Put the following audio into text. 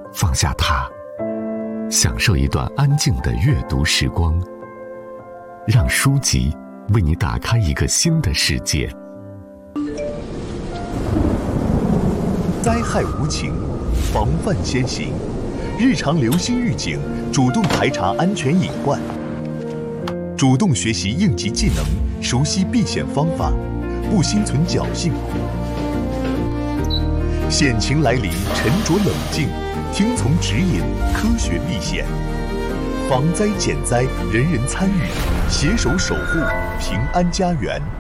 放下它，享受一段安静的阅读时光，让书籍为你打开一个新的世界。 灾害无情，防范先行，日常流星预警，主动排查安全隐患，主动学习应急技能，熟悉避险方法，不心存侥幸。险情来临，沉着冷静，听从指引，科学避险。防灾减灾，人人参与，携手守护平安家园。